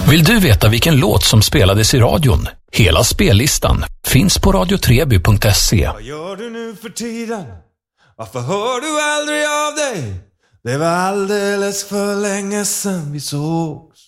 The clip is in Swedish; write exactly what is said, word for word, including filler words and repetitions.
Vill du veta vilken låt som spelades i radion? Hela spellistan finns på radio treby punkt se. Vad gör du nu för tiden? Varför hör du aldrig av dig? Det var alldeles för länge sedan vi sågs.